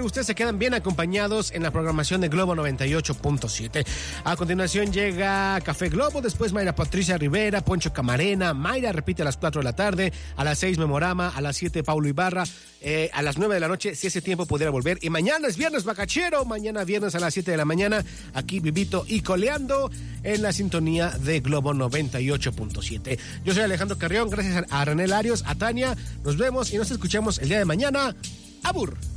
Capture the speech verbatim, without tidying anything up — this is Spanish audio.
ustedes se quedan bien acompañados en la programación de Globo noventa y ocho punto siete. A continuación llega Café Globo, después Mayra Patricia Rivera, Poncho Camarena, Mayra repite a las cuatro de la tarde, a las seis Memorama, a las siete Paulo Ibarra, eh, a las nueve de la noche, si ese tiempo pudiera volver. Y mañana es viernes bacachero, mañana viernes a las siete de la mañana, aquí vivito y coleando en la sintonía de Globo noventa y ocho punto siete. Yo soy Alejandro Carrión, gracias a René Larios, a Tania, nos vemos y nos escuchamos el día de mañana. ¡Abur!